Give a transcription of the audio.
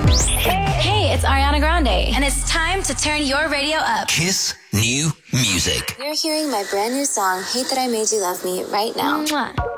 Hey, it's Ariana Grande, and it's time to turn your radio up. Kiss New Music. You're hearing my brand new song, Hate That I Made You Love Me, right now. Mwah.